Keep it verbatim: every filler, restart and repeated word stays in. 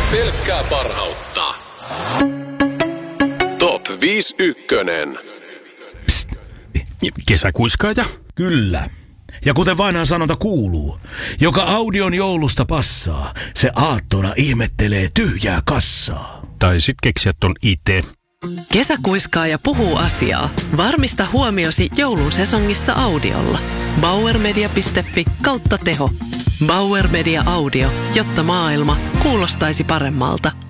Pelkkää parhautta. Top viisi ykkönen. Psst. Kesäkuiskaaja? Kyllä. Ja kuten vanha sanonta kuuluu, joka audion joulusta passaa, se aattona ihmettelee tyhjää kassaa. Tai sit keksiä ton itse. Kesäkuiskaaja puhuu asiaa. Varmista huomiosi joulun sesongissa audiolla. bauermedia piste fi kautta teho. Bauer Media Audio, jotta maailma kuulostaisi paremmalta.